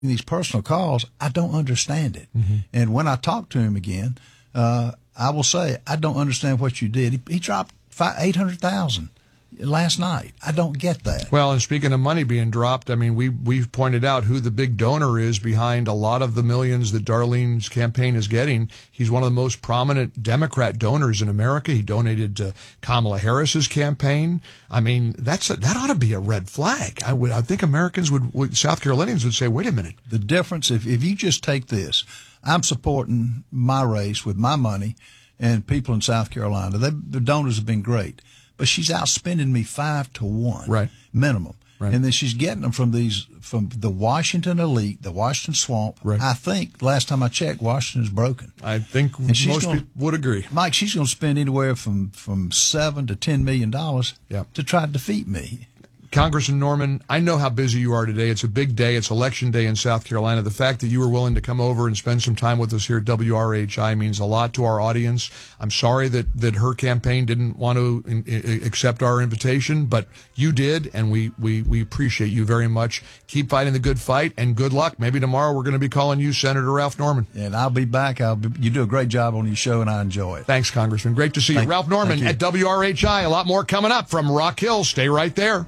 these personal calls, I don't understand it. Mm-hmm. And when I talk to him again, I will say, I don't understand what you did. He dropped $800,000 last night. I don't get that. Well, and speaking of money being dropped, I mean, we've pointed out who the big donor is behind a lot of the millions that Darlene's campaign is getting. He's one of the most prominent Democrat donors in America. He donated to Kamala Harris's campaign. I mean, that ought to be a red flag. I think Americans South Carolinians would say, wait a minute. The difference, if you just take this, I'm supporting my race with my money and people in South Carolina. The donors have been great. But she's outspending me 5-1, right, minimum. Right. And then she's getting them from the Washington elite, the Washington swamp. Right. I think last time I checked, Washington's broken. I think most people would agree. Mike, she's going to spend anywhere from $7 to $10 million to try to defeat me. Congressman Norman, I know how busy you are today. It's a big day. It's Election Day in South Carolina. The fact that you were willing to come over and spend some time with us here at WRHI means a lot to our audience. I'm sorry that her campaign didn't want to accept our invitation, but you did, and we appreciate you very much. Keep fighting the good fight, and good luck. Maybe tomorrow we're going to be calling you Senator Ralph Norman. And I'll be back. You do a great job on your show, and I enjoy it. Thanks, Congressman. Great to see you. Ralph Norman at WRHI. A lot more coming up from Rock Hill. Stay right there.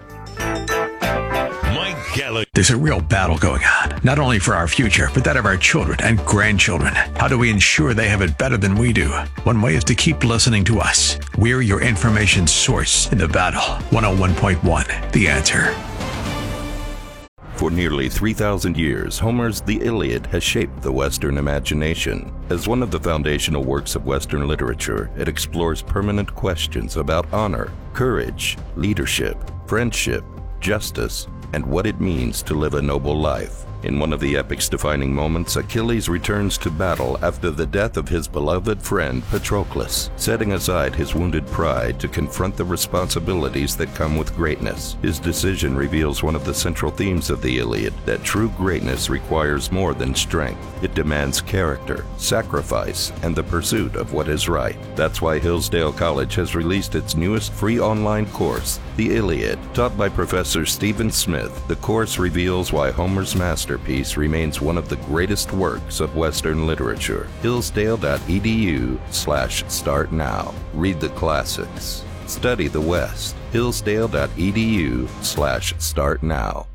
Mike Gallagher. There's a real battle going on, not only for our future, but that of our children and grandchildren. How do we ensure they have it better than we do? One way is to keep listening to us. We're your information source in the battle. 101.1, The Answer. For nearly 3,000 years, Homer's The Iliad has shaped the Western imagination. As one of the foundational works of Western literature, it explores permanent questions about honor, courage, leadership, friendship, justice, and what it means to live a noble life. In one of the epic's defining moments, Achilles returns to battle after the death of his beloved friend Patroclus, setting aside his wounded pride to confront the responsibilities that come with greatness. His decision reveals one of the central themes of the Iliad, that true greatness requires more than strength. It demands character, sacrifice, and the pursuit of what is right. That's why Hillsdale College has released its newest free online course, The Iliad. Taught by Professor Stephen Smith, the course reveals why Homer's masterpiece remains one of the greatest works of Western literature. Hillsdale.edu/start now. Read the classics. Study the West. Hillsdale.edu/start now.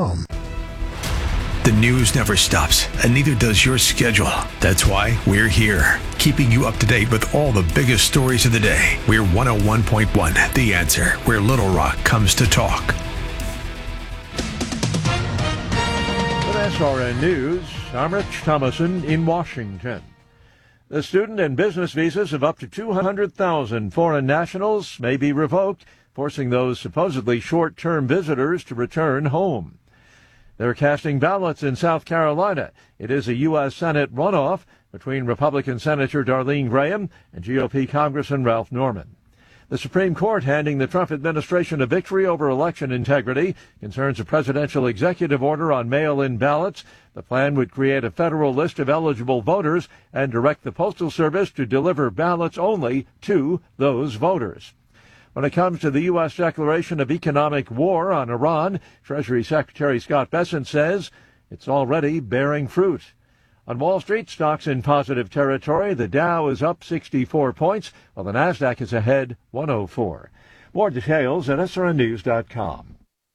The news never stops, and neither does your schedule. That's why we're here, keeping you up to date with all the biggest stories of the day. We're 101.1 The Answer, where Little Rock comes to talk. SRN News, I'm Rich Thomason in Washington. The student and business visas of up to 200,000 foreign nationals may be revoked, forcing those supposedly short-term visitors to return home. They're casting ballots in South Carolina. It is a U.S. Senate runoff between Republican Senator Darlene Graham and GOP Congressman Ralph Norman. The Supreme Court handing the Trump administration a victory over election integrity concerns a presidential executive order on mail-in ballots. The plan would create a federal list of eligible voters and direct the Postal Service to deliver ballots only to those voters. When it comes to the U.S. declaration of economic war on Iran, Treasury Secretary Scott Bessent says it's already bearing fruit. On Wall Street, stocks in positive territory. The Dow is up 64 points, while the Nasdaq is ahead 104. More details at srnnews.com.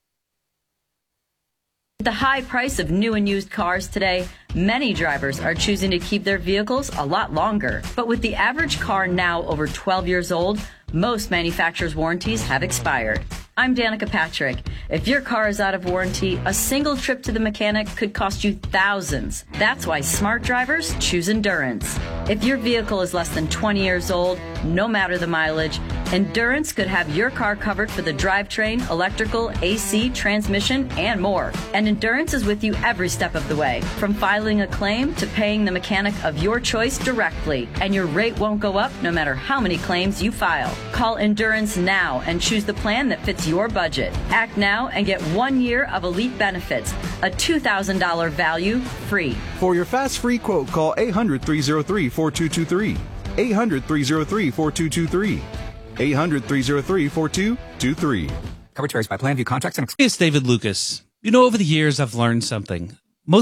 The high price of new and used cars today, many drivers are choosing to keep their vehicles a lot longer. But with the average car now over 12 years old, most manufacturers' warranties have expired. I'm Danica Patrick. If your car is out of warranty, a single trip to the mechanic could cost you thousands. That's why smart drivers choose Endurance. If your vehicle is less than 20 years old, no matter the mileage, Endurance could have your car covered for the drivetrain, electrical, AC, transmission, and more. And Endurance is with you every step of the way, from filing a claim to paying the mechanic of your choice directly. And your rate won't go up no matter how many claims you file. Call Endurance now and choose the plan that fits your budget. Act now and get 1 year of elite benefits, a $2,000 value free. For your fast free quote, call 800-303-4223. 800-303-4223. 800-303-4223. Coverage varies by plan. View contracts and It's David Lucas. You know, over the years, I've learned something.